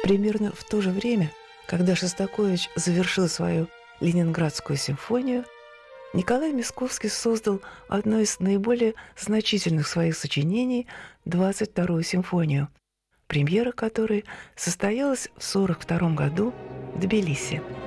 Примерно в то же время, когда Шостакович завершил свою Ленинградскую симфонию, Николай Мисковский создал одно из наиболее значительных своих сочинений – 22-ю симфонию, премьера которой состоялась в 1942 году в Тбилиси.